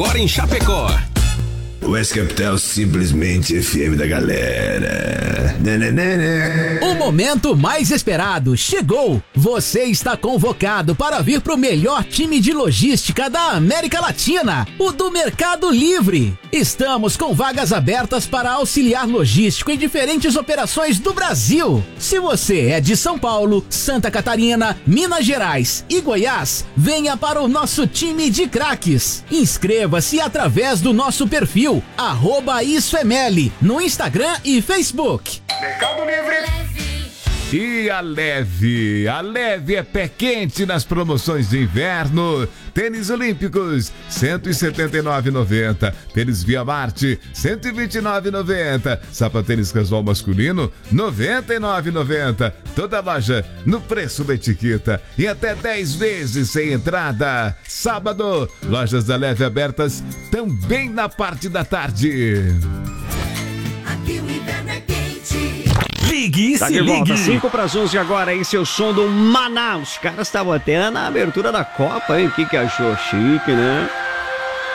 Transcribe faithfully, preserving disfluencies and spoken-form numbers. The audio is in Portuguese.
Agora em Chapecó. West Capital simplesmente F M da galera. Nananana. O momento mais esperado chegou. Você está convocado para vir para o melhor time de logística da América Latina, o do Mercado Livre. Estamos com vagas abertas para auxiliar logístico em diferentes operações do Brasil. Se você é de São Paulo, Santa Catarina, Minas Gerais e Goiás, venha para o nosso time de craques. Inscreva-se através do nosso perfil arroba IsFemeli no Instagram e Facebook. Mercado Livre. E a Leve, a Leve é pé quente nas promoções de inverno. Tênis Olímpicos, cento e setenta e nove reais e noventa centavos. Tênis Via Marte, cento e vinte e nove reais e noventa centavos. Sapatênis casual masculino, noventa e nove reais e noventa centavos. Toda loja no preço da etiqueta e até dez vezes sem entrada. Sábado, lojas da Leve abertas também na parte da tarde. Aqui o inverno é quente. Ligue e Tá se de volta, ligue. cinco para as onze agora, esse é o som do Maná. Os caras estavam até na abertura da Copa, hein? O que que achou? Chique, né?